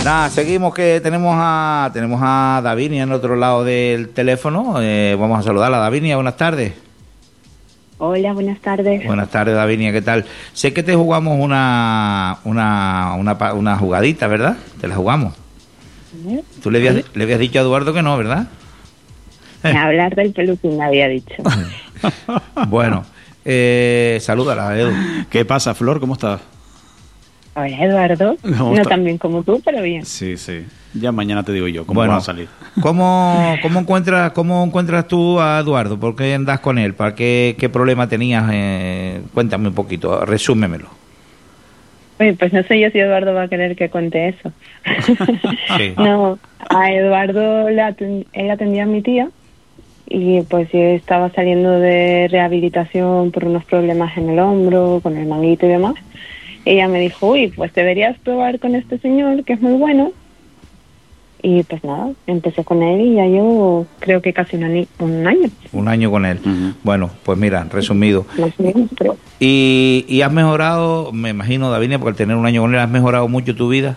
Nada, seguimos que tenemos a Davinia en el otro lado del teléfono. Vamos a saludar a Davinia. Buenas tardes. Hola, buenas tardes. Buenas tardes, Davinia, ¿qué tal? Sé que te jugamos una jugadita, ¿verdad? Te la jugamos. ¿Sí? Tú le habías dicho a Eduardo que no, ¿verdad? Hablar del peluquín me había dicho. Bueno, salúdala, Edu. ¿Qué pasa, Flor? ¿Cómo estás? Hola, Eduardo. No tan bien como tú, pero bien. Sí, sí. Ya mañana te digo yo cómo va a salir. ¿Cómo encuentras tú a Eduardo? ¿Por qué andas con él? ¿Para qué problema tenías? Cuéntame un poquito, resúmemelo. Oye, pues no sé yo si Eduardo va a querer que cuente eso. Sí. No, a Eduardo él atendía a mi tía y pues yo estaba saliendo de rehabilitación por unos problemas en el hombro, con el manguito y demás. Ella me dijo, uy, pues deberías probar con este señor, que es muy bueno. Y pues nada, empecé con él y ya llevo creo que casi un año. Un año con él. Uh-huh. Bueno, pues mira, resumido. Pero... ¿Y has mejorado, me imagino, Davinia, porque al tener un año con él, has mejorado mucho tu vida?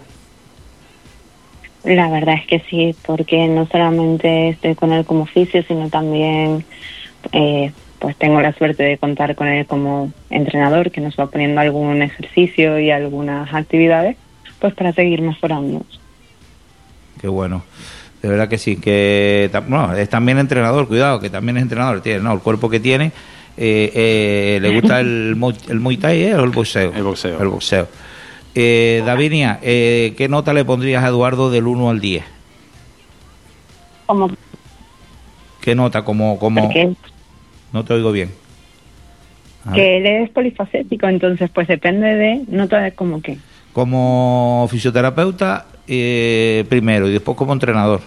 La verdad es que sí, porque no solamente estoy con él como oficio, sino también pues tengo la suerte de contar con él como entrenador, que nos va poniendo algún ejercicio y algunas actividades pues para seguir mejorando. Qué bueno, de verdad que sí, que no, es también entrenador, cuidado, que también es entrenador, tiene, no, el cuerpo que tiene, le gusta el Muay Thai, o el boxeo. El boxeo. El boxeo. Davinia, ¿qué nota le pondrías a Eduardo del 1 al 10? ¿Cómo? ¿Qué nota? Como no te oigo bien. Que él es polifacético, entonces pues depende de nota de como qué. Como fisioterapeuta primero y después como entrenador.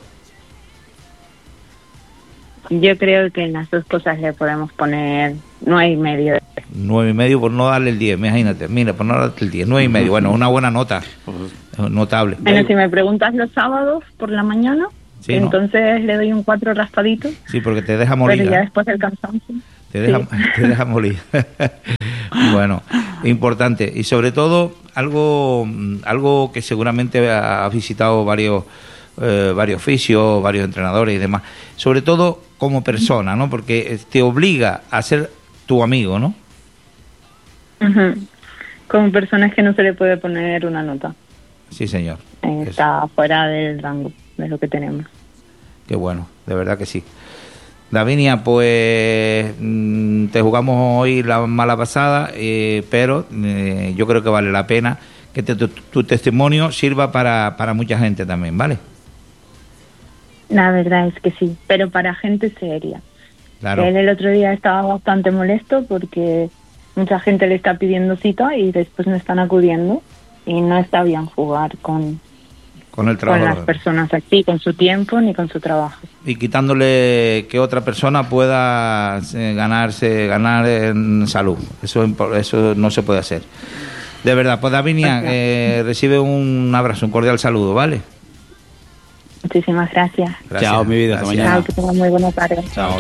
Yo creo que en las dos cosas le podemos poner 9,5. 9,5 por no darle el 10, imagínate. Mira, por no darle el 10, 9,5. Bueno, una buena nota. Notable. Bueno, si me preguntas los sábados por la mañana, sí, entonces ¿no? Le doy un 4 raspadito. Sí, porque te deja morir. Pero ya después del cansancio. Te deja morir. Bueno, importante. Y sobre todo, algo que seguramente ha visitado varios fisios, varios entrenadores y demás. Sobre todo como persona, ¿no? Porque te obliga a ser tu amigo, ¿no? Uh-huh. Como personas que no se le puede poner una nota. Sí, señor. Está fuera del rango de lo que tenemos. Qué bueno, de verdad que sí. Davinia, pues te jugamos hoy la mala pasada, pero yo creo que vale la pena que tu testimonio sirva para mucha gente también, ¿vale? La verdad es que sí, pero para gente seria. Claro. Él el otro día estaba bastante molesto porque mucha gente le está pidiendo cita y después no están acudiendo y no está bien jugar con el trabajo, con las personas aquí, con su tiempo ni con su trabajo. Y quitándole que otra persona pueda ganar en salud. Eso no se puede hacer. De verdad, pues Davinia, recibe un abrazo, un cordial saludo, ¿vale? Muchísimas gracias. Chao, mi vida, hasta mañana. Chao, que tengas muy buenas tardes. Chao.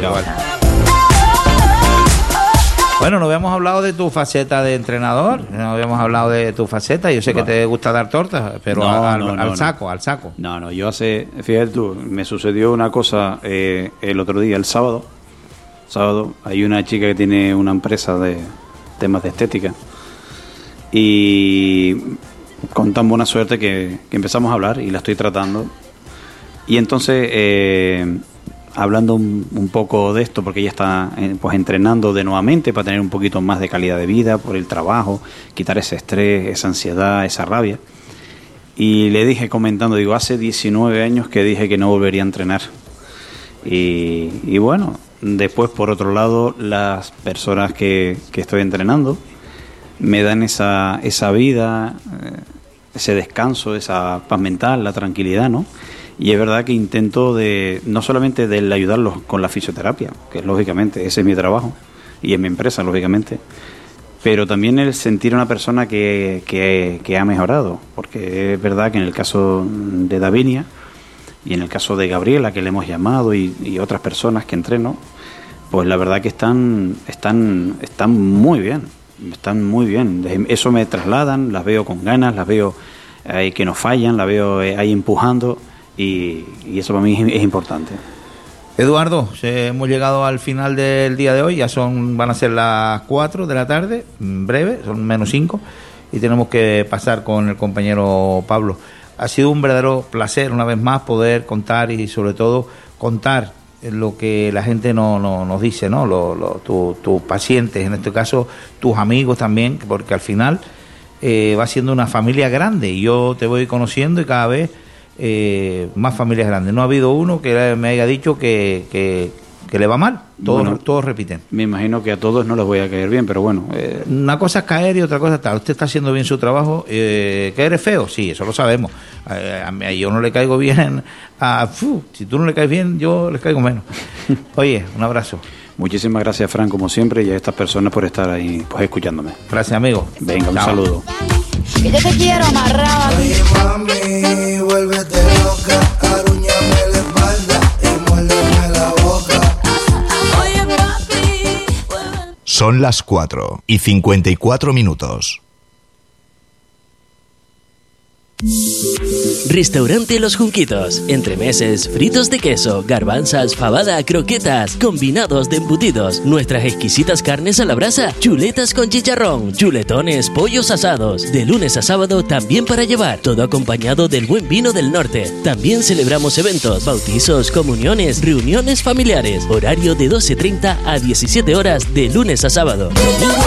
Bueno, no habíamos hablado de tu faceta de entrenador, no habíamos hablado de tu faceta. Yo sé que te gusta dar tortas, pero al saco. No, yo fíjate tú, me sucedió una cosa el otro día, el sábado. Hay una chica que tiene una empresa de temas de estética y con tan buena suerte que empezamos a hablar y la estoy tratando. Y entonces, hablando un poco de esto, porque ella está pues entrenando de nuevamente para tener un poquito más de calidad de vida por el trabajo, quitar ese estrés, esa ansiedad, esa rabia. Y le dije comentando, digo, hace 19 años que dije que no volvería a entrenar. Y bueno, después por otro lado, las personas que estoy entrenando me dan esa vida, ese descanso, esa paz mental, la tranquilidad, ¿no? Y es verdad que intento no solamente de ayudarlos con la fisioterapia, que lógicamente ese es mi trabajo y es mi empresa, lógicamente, pero también el sentir a una persona que ha mejorado, porque es verdad que en el caso de Davinia y en el caso de Gabriela, que le hemos llamado, y otras personas que entreno, pues la verdad que están muy bien, están muy bien. Eso me trasladan, las veo con ganas, las veo que no fallan, la veo ahí empujando y eso para mí es importante. Eduardo, hemos llegado al final del día de hoy, ya van a ser las 4 de la tarde, en breve, son menos 5, y tenemos que pasar con el compañero Pablo. Ha sido un verdadero placer una vez más poder contar y sobre todo contar lo que la gente nos dice, ¿no? Tus pacientes, en este caso tus amigos también, porque al final va siendo una familia grande y yo te voy conociendo y cada vez más familias grandes. No ha habido uno que me haya dicho que le va mal, todos repiten. Me imagino que a todos no les voy a caer bien, pero bueno. Una cosa es caer y otra cosa está. Usted está haciendo bien su trabajo. ¿Que eres feo? Sí, eso lo sabemos. Yo no le caigo bien. Si tú no le caes bien, yo les caigo menos. Oye, un abrazo. Muchísimas gracias, Fran, como siempre, y a estas personas por estar ahí pues escuchándome. Gracias, amigo. Venga, un saludo. Que yo te quiero amarrado. Oye, mami, vuélvete loca, arúñame la espalda y muérdeme la boca. Oye, papi. Son las 4:54. Restaurante Los Junquitos. Entremeses, fritos de queso, garbanzas, fabada, croquetas, combinados de embutidos, nuestras exquisitas carnes a la brasa, chuletas con chicharrón, chuletones, pollos asados. De lunes a sábado también para llevar, todo acompañado del buen vino del norte. También celebramos eventos, bautizos, comuniones, reuniones familiares. Horario de 12:30 a 17 horas de lunes a sábado.